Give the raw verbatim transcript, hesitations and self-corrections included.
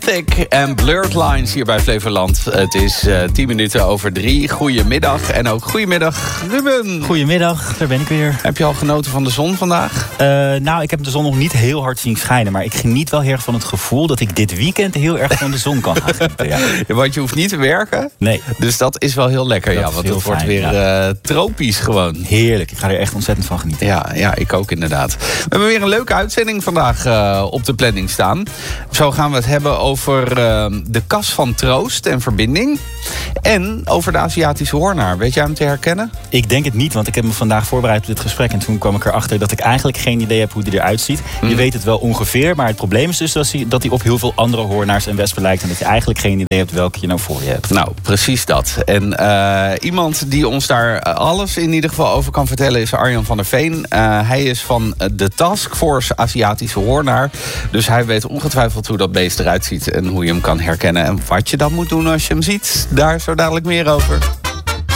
Gothic en Blurred Lines hier bij Flevoland. Het is uh, tien minuten over drie. Goedemiddag en ook goedemiddag Ruben. Goedemiddag, daar ben ik weer. Heb je al genoten van de zon vandaag? Uh, nou, ik heb de zon nog niet heel hard zien schijnen. Maar ik geniet wel heel erg van het gevoel dat ik dit weekend heel erg van de zon kan gaan genieten. Ja. Ja, want je hoeft niet te werken. Nee. Dus dat is wel heel lekker. Dat ja, want het fijn, wordt weer ja. uh, tropisch gewoon. Heerlijk, ik ga er echt ontzettend van genieten. Ja, ja, ik ook inderdaad. We hebben weer een leuke uitzending vandaag uh, op de planning staan. Zo gaan we het hebben over uh, de kas van troost en verbinding. En over de Aziatische hoornaar. Weet jij hem te herkennen? Ik denk het niet, want ik heb me vandaag voorbereid op dit gesprek. En toen kwam ik erachter dat ik eigenlijk geen idee heb hoe die eruit ziet. Mm. Je weet het wel ongeveer, maar het probleem is dus dat hij, dat hij op heel veel andere hoornaars en wespen lijkt. En dat je eigenlijk geen idee hebt welke je nou voor je hebt. Nou, precies dat. En uh, iemand die ons daar alles in ieder geval over kan vertellen is Arjan van der Veen. Uh, hij is van de Taskforce Aziatische hoornaar. Dus hij weet ongetwijfeld hoe dat beest eruit ziet en hoe je hem kan herkennen. En wat je dan moet doen als je hem ziet. Daar zo dadelijk meer over.